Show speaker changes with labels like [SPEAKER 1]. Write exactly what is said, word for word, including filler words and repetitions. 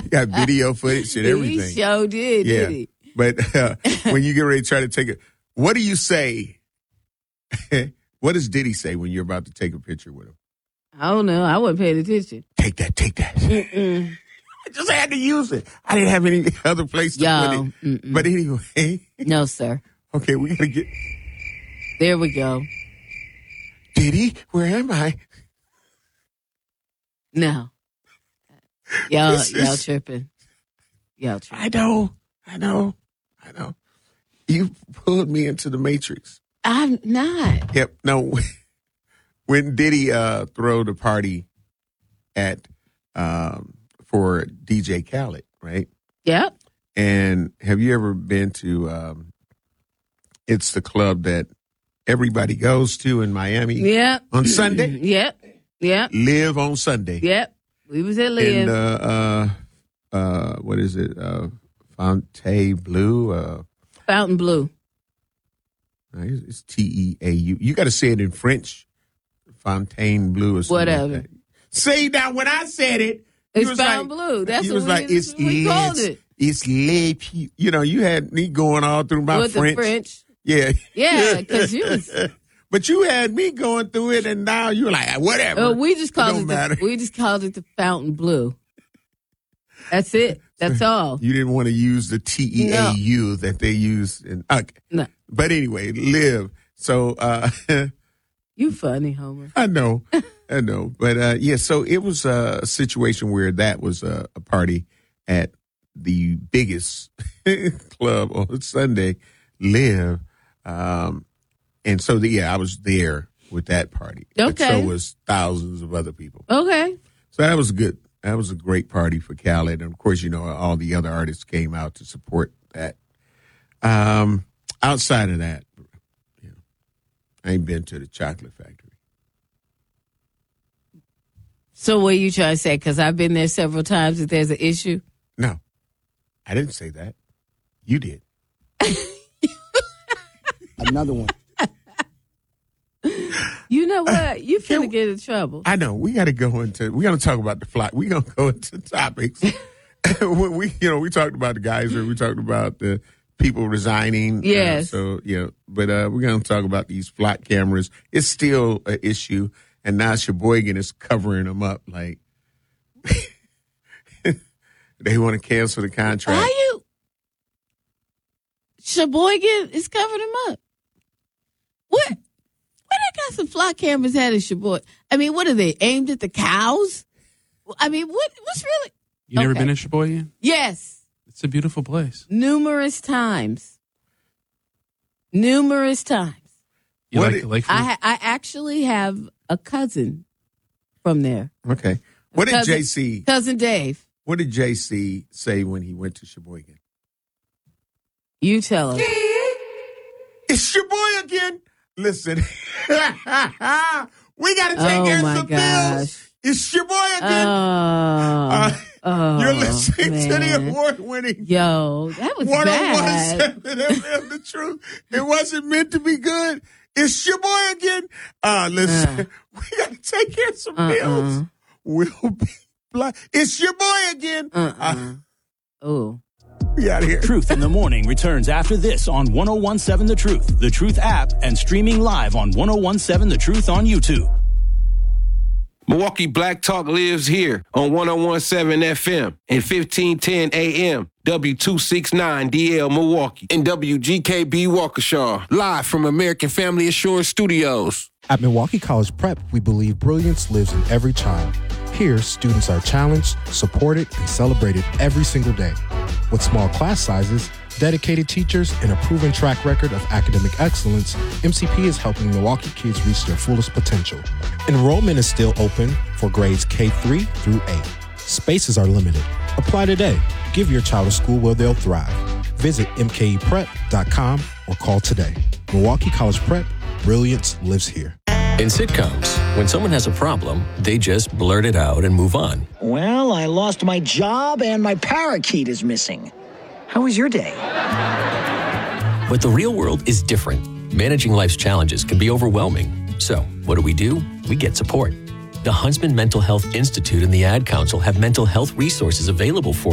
[SPEAKER 1] got video footage and everything.
[SPEAKER 2] He sure did,
[SPEAKER 1] yeah.
[SPEAKER 2] did he?
[SPEAKER 1] But uh, when you get ready to try to take it, what do you say? What does Diddy say when you're about to take a picture with him?
[SPEAKER 2] I don't know. I wasn't paying attention.
[SPEAKER 1] Take that, take that.
[SPEAKER 2] Mm-mm.
[SPEAKER 1] I just had to use it. I didn't have any other place to
[SPEAKER 2] Yo,
[SPEAKER 1] put it.
[SPEAKER 2] mm-mm.
[SPEAKER 1] But anyway.
[SPEAKER 2] No, sir.
[SPEAKER 1] Okay, we got to get.
[SPEAKER 2] There we go.
[SPEAKER 1] Diddy, where am I?
[SPEAKER 2] No. Y'all,
[SPEAKER 1] This is-
[SPEAKER 2] y'all tripping. Y'all tripping.
[SPEAKER 1] I know, I know, I know. You pulled me into the Matrix.
[SPEAKER 2] I'm not.
[SPEAKER 1] Yep. No, when Diddy uh, throw the party at um, for D J Khaled, right?
[SPEAKER 2] Yep.
[SPEAKER 1] And have you ever been to? Um, it's the club that everybody goes to in Miami.
[SPEAKER 2] Yep.
[SPEAKER 1] On Sunday.
[SPEAKER 2] Yep. Yep.
[SPEAKER 1] Live on Sunday.
[SPEAKER 2] Yep. We was at Live.
[SPEAKER 1] And uh, uh, uh, what is it? Uh, Fontainebleau. Uh,
[SPEAKER 2] Fountain Blue.
[SPEAKER 1] It's T E A U. You got to say it in French. Fontainebleau or something.
[SPEAKER 2] Whatever.
[SPEAKER 1] Like that. See, now when I said it,
[SPEAKER 2] It's
[SPEAKER 1] was
[SPEAKER 2] Fountain
[SPEAKER 1] like,
[SPEAKER 2] Blue. That's
[SPEAKER 1] he
[SPEAKER 2] what
[SPEAKER 1] was
[SPEAKER 2] we,
[SPEAKER 1] like, it's
[SPEAKER 2] we
[SPEAKER 1] les,
[SPEAKER 2] called it.
[SPEAKER 1] It's les, pe- you know, you had me going all through my
[SPEAKER 2] With
[SPEAKER 1] French.
[SPEAKER 2] the French.
[SPEAKER 1] Yeah.
[SPEAKER 2] Yeah, because you was.
[SPEAKER 1] But you had me going through it, and now you're like, whatever.
[SPEAKER 2] Oh, we just called
[SPEAKER 1] it.
[SPEAKER 2] it.
[SPEAKER 1] Don't
[SPEAKER 2] The, we just called it the Fountain Blue. That's it. That's all.
[SPEAKER 1] You didn't want to use the T E A U no. that they use in. Okay.
[SPEAKER 2] No.
[SPEAKER 1] But anyway, Live. So. uh
[SPEAKER 2] You funny, Homer.
[SPEAKER 1] I know. I know. But uh yeah, so it was a situation where that was a, a party at the biggest club on Sunday, Live. Um, and so, the, yeah, I was there with that party.
[SPEAKER 2] Okay.
[SPEAKER 1] But so was thousands of other people.
[SPEAKER 2] Okay.
[SPEAKER 1] So that was good. That was a great party for Khaled. And, of course, you know, all the other artists came out to support that. Um, outside of that, you know, I ain't been to the Chocolate Factory.
[SPEAKER 2] So what are you trying to say? Because I've been there several times if there's an issue?
[SPEAKER 1] No, I didn't say that. You did.
[SPEAKER 3] Another one.
[SPEAKER 2] You know what? You finna
[SPEAKER 1] Can,
[SPEAKER 2] get in trouble.
[SPEAKER 1] I know. We got to go into, we're going to talk about the flight. We're going to go into topics. we, you know, we talked about the Geyser. We talked about the people resigning.
[SPEAKER 2] Yes.
[SPEAKER 1] Uh, so, yeah. But uh, we're going to talk about these flight cameras. It's still an issue. And now Sheboygan is covering them up. Like, they want to cancel the contract.
[SPEAKER 2] How you? Sheboygan is covering them up. What? Where they got some fly cameras at in Sheboygan? I mean, what are they, aimed at the cows? I mean, what? what's really?
[SPEAKER 4] You never
[SPEAKER 2] Okay.
[SPEAKER 4] been to Sheboygan?
[SPEAKER 2] Yes.
[SPEAKER 4] It's a beautiful place.
[SPEAKER 2] Numerous times. Numerous times.
[SPEAKER 4] You
[SPEAKER 1] What
[SPEAKER 4] like
[SPEAKER 1] it-
[SPEAKER 4] the lake?
[SPEAKER 2] I ha- I actually have a cousin from there.
[SPEAKER 1] Okay. What did
[SPEAKER 2] Cousin-
[SPEAKER 1] J C,
[SPEAKER 2] Cousin Dave.
[SPEAKER 1] what did J C say when he went to Sheboygan?
[SPEAKER 2] You tell us.
[SPEAKER 1] It's your boy again. Listen, we got to take
[SPEAKER 2] Oh,
[SPEAKER 1] care of
[SPEAKER 2] my
[SPEAKER 1] some
[SPEAKER 2] gosh.
[SPEAKER 1] bills. It's your boy again.
[SPEAKER 2] Oh,
[SPEAKER 1] Uh,
[SPEAKER 2] oh,
[SPEAKER 1] You're listening to the
[SPEAKER 2] man.
[SPEAKER 1] award-winning
[SPEAKER 2] Yo, that was bad.
[SPEAKER 1] one oh one seven F M, The Truth. It wasn't meant to be good. It's your boy again. Uh, listen,
[SPEAKER 2] Uh.
[SPEAKER 1] we got to take care of some
[SPEAKER 2] Uh-uh.
[SPEAKER 1] bills. We'll be blind. It's your boy again.
[SPEAKER 2] Uh-uh.
[SPEAKER 1] Uh,
[SPEAKER 2] Oh.
[SPEAKER 1] we out of here.
[SPEAKER 5] Truth in the Morning returns after this on ten seventeen The Truth, The Truth app, and streaming live on ten seventeen The Truth on YouTube.
[SPEAKER 6] Milwaukee Black Talk lives here on ten seventeen F M and fifteen ten A M, W two sixty-nine D L Milwaukee, and W G K B Waukesha, live from American Family Assurance Studios.
[SPEAKER 7] At Milwaukee College Prep, we believe brilliance lives in every child. Here, students are challenged, supported, and celebrated every single day. With small class sizes, dedicated teachers, and a proven track record of academic excellence, M C P is helping Milwaukee kids reach their fullest potential. Enrollment is still open for grades K three through eight. Spaces are limited. Apply today. Give your child a school where they'll thrive. Visit M K E prep dot com or call today. Milwaukee College Prep, brilliance lives here.
[SPEAKER 8] In sitcoms, when someone has a problem, they just blurt it out and move on.
[SPEAKER 9] Well, I lost my job and my parakeet is missing. How was your day?
[SPEAKER 8] But the real world is different. Managing life's challenges can be overwhelming. So, what do we do? We get support. The Huntsman Mental Health Institute and the Ad Council have mental health resources available for